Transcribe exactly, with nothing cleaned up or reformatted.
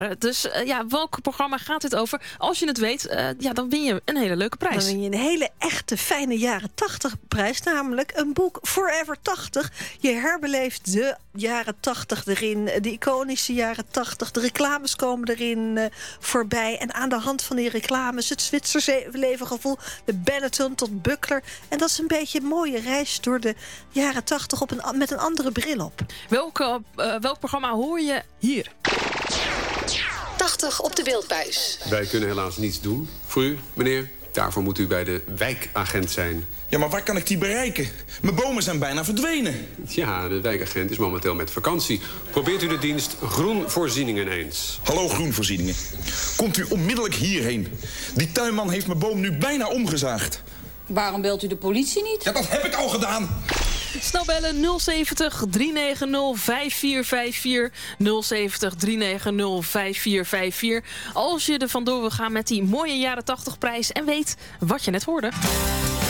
Dus uh, ja, welk programma gaat dit over? Als je het weet, uh, ja, dan win je een hele leuke prijs. Dan win je een hele echte fijne jaren tachtig prijs. Namelijk een boek Forever tachtig. Je herbeleeft de jaren tachtig erin. De iconische jaren tachtig. De reclames komen erin uh, voorbij. En aan de hand van die reclames het Zwitserse levengevoel. De Benetton tot Buckler. En dat is een beetje een mooie reis door de jaren tachtig op een, met een andere bril op. Welke, uh, welk programma hoor je hier? tachtig op de beeldbuis. Wij kunnen helaas niets doen voor u, meneer. Daarvoor moet u bij de wijkagent zijn. Ja, maar waar kan ik die bereiken? Mijn bomen zijn bijna verdwenen. Ja, de wijkagent is momenteel met vakantie. Probeert u de dienst Groenvoorzieningen eens. Hallo Groenvoorzieningen. Komt u onmiddellijk hierheen. Die tuinman heeft mijn boom nu bijna omgezaagd. Waarom belt u de politie niet? Ja, dat heb ik al gedaan. Snel bellen nul zeventig, drie negen nul, vijf vier vijf vier. nul zeventig, drie negen nul, vijf vier vijf vier. Als je er vandoor wil gaan met die mooie jaren tachtig prijs en weet wat je net hoorde.